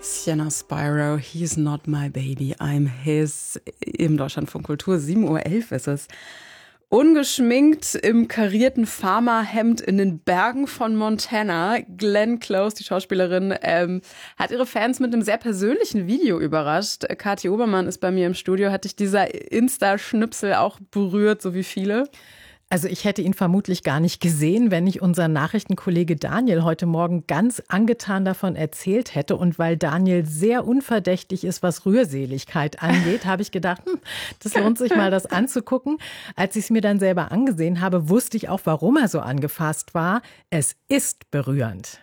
Sienna Spyro, He's Not My Baby, I'm His. Im Deutschlandfunk Kultur, 7:11 Uhr ist es. Ungeschminkt im karierten Farmerhemd in den Bergen von Montana. Glenn Close, die Schauspielerin, hat ihre Fans mit einem sehr persönlichen Video überrascht. Kathi Obermann ist bei mir im Studio. Hat dich dieser Insta-Schnipsel auch berührt, so wie viele? Also ich hätte ihn vermutlich gar nicht gesehen, wenn nicht unser Nachrichtenkollege Daniel heute Morgen ganz angetan davon erzählt hätte. Und weil Daniel sehr unverdächtig ist, was Rührseligkeit angeht, habe ich gedacht, das lohnt sich mal, das anzugucken. Als ich es mir dann selber angesehen habe, wusste ich auch, warum er so angefasst war. Es ist berührend.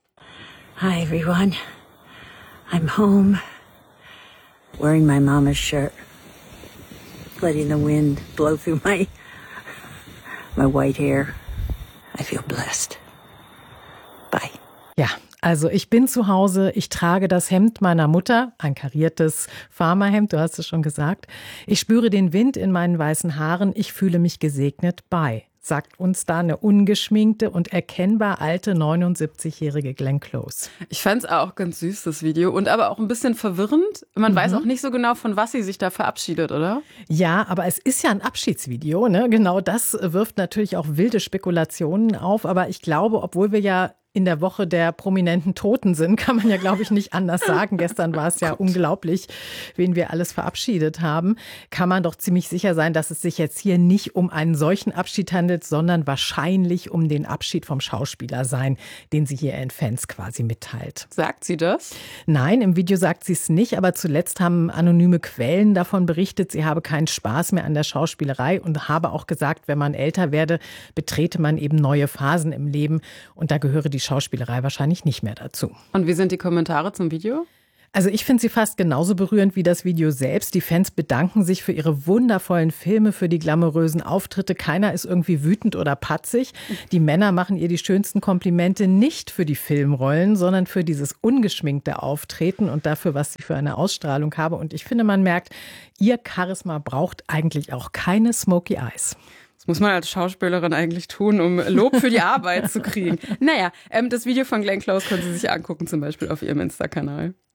Hi everyone, I'm home, wearing my mama's shirt, letting the wind blow through my white hair. I feel blessed. Bye. Ja, also ich bin zu Hause, ich trage das Hemd meiner Mutter, ein kariertes Farmerhemd, du hast es schon gesagt. Ich spüre den Wind in meinen weißen Haaren, ich fühle mich gesegnet. Bye, sagt uns da eine ungeschminkte und erkennbar alte 79-jährige Glenn Close. Ich fand es auch ganz süß, das Video, und aber auch ein bisschen verwirrend. Man weiß auch nicht so genau, von was sie sich da verabschiedet, oder? Ja, aber es ist ja ein Abschiedsvideo, ne? Genau das wirft natürlich auch wilde Spekulationen auf. Aber ich glaube, obwohl wir ja in der Woche der prominenten Toten sind, kann man ja, glaube ich, nicht anders sagen. Gestern war es ja unglaublich, wen wir alles verabschiedet haben. Kann man doch ziemlich sicher sein, dass es sich jetzt hier nicht um einen solchen Abschied handelt, sondern wahrscheinlich um den Abschied vom Schauspieler sein, den sie hier ihren Fans quasi mitteilt. Sagt sie das? Nein, im Video sagt sie es nicht, aber zuletzt haben anonyme Quellen davon berichtet, sie habe keinen Spaß mehr an der Schauspielerei und habe auch gesagt, wenn man älter werde, betrete man eben neue Phasen im Leben und da gehöre die Schauspielerei wahrscheinlich nicht mehr dazu. Und wie sind die Kommentare zum Video? Also ich finde sie fast genauso berührend wie das Video selbst. Die Fans bedanken sich für ihre wundervollen Filme, für die glamourösen Auftritte. Keiner ist irgendwie wütend oder patzig. Die Männer machen ihr die schönsten Komplimente nicht für die Filmrollen, sondern für dieses ungeschminkte Auftreten und dafür, was sie für eine Ausstrahlung habe. Und ich finde, man merkt, ihr Charisma braucht eigentlich auch keine Smoky Eyes. Das muss man als Schauspielerin eigentlich tun, um Lob für die Arbeit zu kriegen. Naja, das Video von Glenn Close können Sie sich angucken, zum Beispiel auf Ihrem Insta-Kanal.